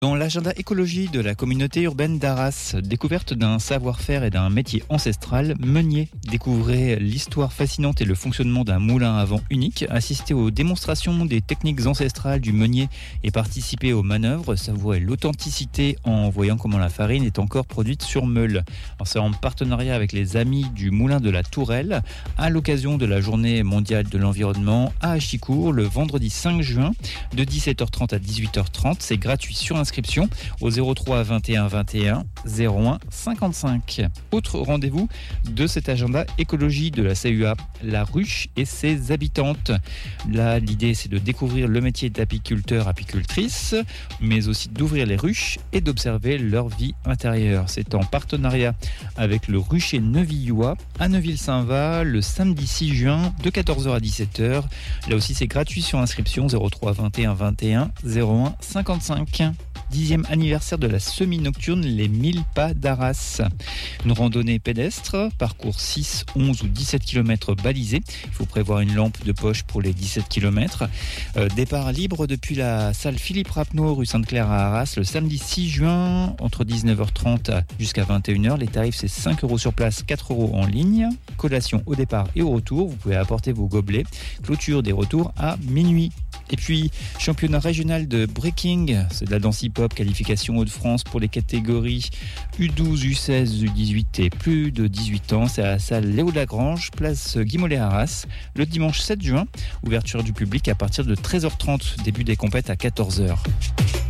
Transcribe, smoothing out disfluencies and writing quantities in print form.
Dans l'agenda écologie de la communauté urbaine d'Arras, découverte d'un savoir-faire et d'un métier ancestral, meunier. Découvrez l'histoire fascinante et le fonctionnement d'un moulin à vent unique, assistez aux démonstrations des techniques ancestrales du meunier et participez aux manœuvres, savourez l'authenticité en voyant comment la farine est encore produite sur meule. C'est en partenariat avec les amis du moulin de la Tourelle, à l'occasion de la journée mondiale de l'environnement à Achicourt, le vendredi 5 juin, de 17h30 à 18h30. C'est gratuit sur inscription au 03 21 21 01 55. Autre rendez-vous de cet agenda écologie de la CUA, la ruche et ses habitantes. Là, l'idée, c'est de découvrir le métier d'apiculteur-apicultrice, mais aussi d'ouvrir les ruches et d'observer leur vie intérieure. C'est en partenariat avec le rucher neuvillois à Neuville-Saint-Va le samedi 6 juin de 14h à 17h. Là aussi, c'est gratuit sur inscription 03 21 21 01 55. 10e anniversaire de la semi-nocturne Les 1000 pas d'Arras. Une randonnée pédestre, parcours 6, 11 ou 17 km balisé. Il faut prévoir une lampe de poche pour les 17 km. Départ libre depuis la salle Philippe Rapneau, rue Sainte-Claire à Arras, le samedi 6 juin, entre 19h30 jusqu'à 21h. Les tarifs, c'est 5 € sur place, 4 € en ligne. Collation au départ et au retour. Vous pouvez apporter vos gobelets. Clôture des retours à minuit. Et puis, championnat régional de breaking, c'est de la danse hip-hop, qualification Hauts-de-France pour les catégories U12, U16, U18 et plus de 18 ans. C'est à la salle Léo Lagrange, place Guy-Mollet à Arras, le dimanche 7 juin. Ouverture du public à partir de 13h30, début des compètes à 14h.